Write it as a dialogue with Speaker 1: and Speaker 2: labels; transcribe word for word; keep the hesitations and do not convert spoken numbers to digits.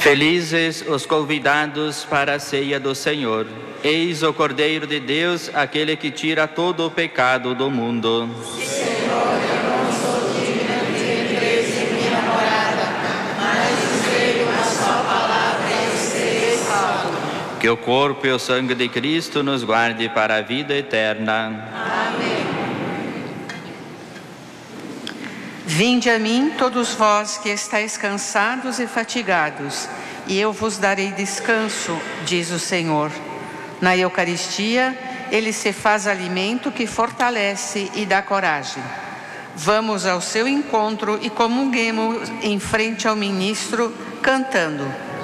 Speaker 1: Felizes os convidados para a ceia do Senhor. Eis o Cordeiro de Deus, aquele que tira todo o pecado do mundo.
Speaker 2: Senhor, eu não sou digna de entrar em minha morada, mas dizer uma só palavra e eu serei salvo.
Speaker 1: Que o corpo e o sangue de Cristo nos guarde para a vida eterna.
Speaker 2: Amém.
Speaker 3: Vinde a mim, todos vós que estáis cansados e fatigados, e eu vos darei descanso, diz o Senhor. Na Eucaristia, Ele se faz alimento que fortalece e dá coragem. Vamos ao seu encontro e comunguemos em frente ao ministro, cantando.